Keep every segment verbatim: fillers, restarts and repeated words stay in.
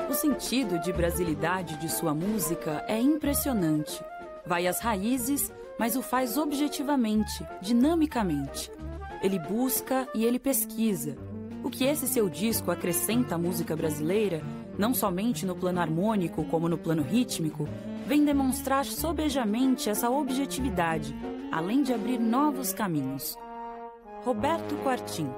O sentido de brasilidade de sua música é impressionante. Vai às raízes, mas o faz objetivamente, dinamicamente. Ele busca e ele pesquisa. O que esse seu disco acrescenta à música brasileira, não somente no plano harmônico como no plano rítmico, vem demonstrar sobejamente essa objetividade, além de abrir novos caminhos. Roberto Quartim.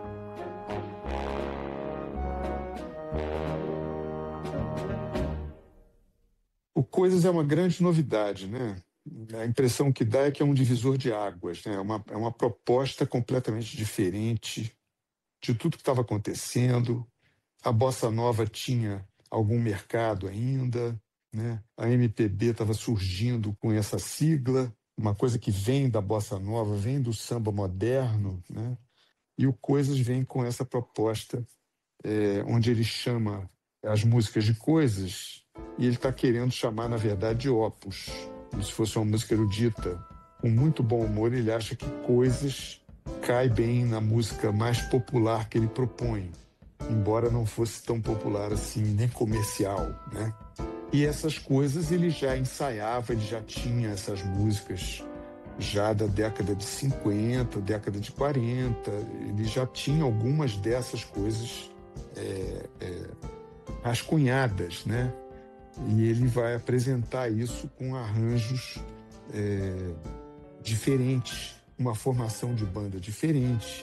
O Coisas é uma grande novidade, né? A impressão que dá é que é um divisor de águas, né? É uma, é uma proposta completamente diferente de tudo que estava acontecendo. A Bossa Nova tinha algum mercado ainda, né? A M P B estava surgindo com essa sigla, uma coisa que vem da Bossa Nova, vem do samba moderno, né? E o Coisas vem com essa proposta, é, onde ele chama as músicas de coisas e ele está querendo chamar, na verdade, de opus, como se fosse uma música erudita. Com muito bom humor, ele acha que Coisas cai bem na música mais popular que ele propõe, embora não fosse tão popular assim, nem comercial, né? E essas coisas ele já ensaiava, ele já tinha essas músicas já da década de cinquenta, década de quarenta, ele já tinha algumas dessas coisas é, é, rascunhadas, né? E ele vai apresentar isso com arranjos é, diferentes, uma formação de banda diferente.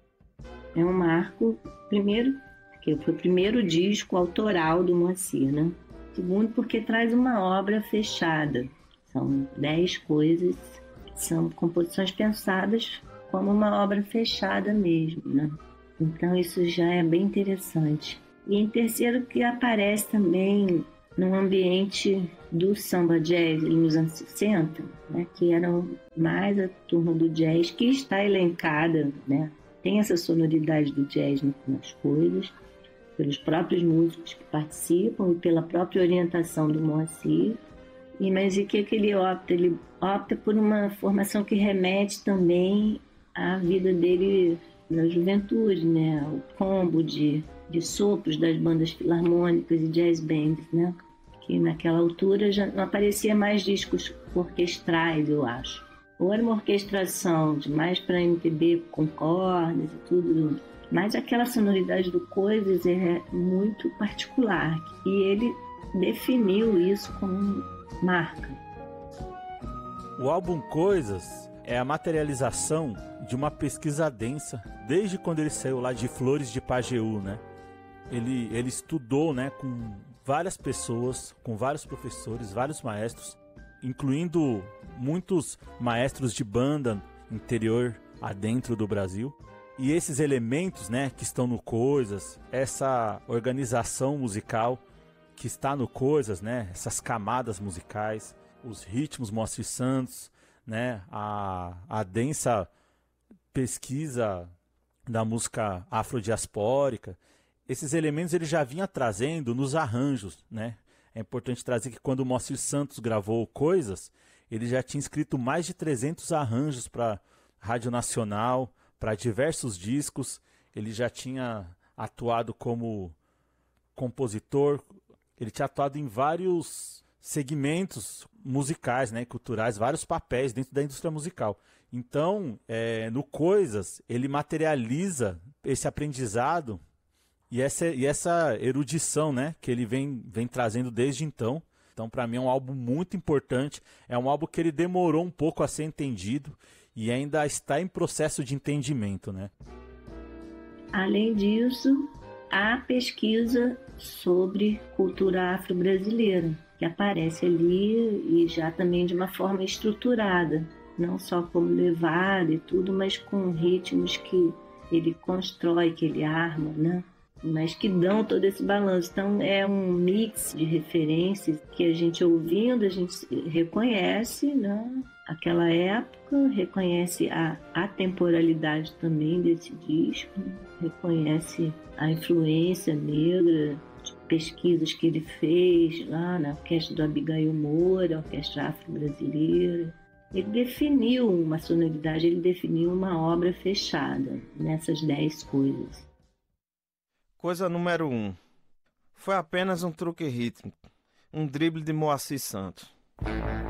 É um marco, primeiro, que foi o primeiro disco autoral do Moacir, né? Segundo, porque traz uma obra fechada. São dez coisas, são composições pensadas como uma obra fechada mesmo, né? Então isso já é bem interessante. E em terceiro, que aparece também no ambiente do samba jazz nos anos sessenta, né, que eram mais a turma do jazz, que está elencada, né, tem essa sonoridade do jazz nas coisas, pelos próprios músicos que participam e pela própria orientação do Moacir. E, mas e o que, que ele opta? Ele opta por uma formação que remete também à vida dele na juventude, né, o combo de de sopros das bandas filarmônicas e jazz bands, né? Que naquela altura já não aparecia mais discos orquestrais, eu acho. Ou era uma orquestração de mais para M P B com cordas e tudo, mas aquela sonoridade do Coisas é muito particular e ele definiu isso como marca. O álbum Coisas é a materialização de uma pesquisa densa desde quando ele saiu lá de Flores de Pajeú, né? Ele, ele estudou, né, com várias pessoas, com vários professores, vários maestros, incluindo muitos maestros de banda interior adentro do Brasil. E esses elementos, né, que estão no Coisas, essa organização musical que está no Coisas, né, essas camadas musicais, os ritmos Moacir Santos, né, a, a densa pesquisa da música afrodiaspórica, esses elementos ele já vinha trazendo nos arranjos, né? É importante trazer que quando o Moacir Santos gravou Coisas, ele já tinha escrito mais de trezentos arranjos para Rádio Nacional, para diversos discos. Ele já tinha atuado como compositor, ele tinha atuado em vários segmentos musicais, né, culturais, vários papéis dentro da indústria musical. Então, é, no Coisas, ele materializa esse aprendizado E essa, e essa erudição, né, que ele vem, vem trazendo desde então. Então, para mim, é um álbum muito importante. É um álbum que ele demorou um pouco a ser entendido e ainda está em processo de entendimento, né? Além disso, há pesquisa sobre cultura afro-brasileira, que aparece ali e já também de uma forma estruturada, não só como levada e tudo, mas com ritmos que ele constrói, que ele arma, né? Mas que dão todo esse balanço. Então é um mix de referências que a gente ouvindo, a gente reconhece, né, aquela época, reconhece a atemporalidade também desse disco, reconhece a influência negra de pesquisas que ele fez lá na orquestra do Abigail Moura, a orquestra afro-brasileira. Ele definiu uma sonoridade, ele definiu uma obra fechada nessas dez coisas. Coisa número um. foi apenas um truque rítmico, um drible de Moacir Santos.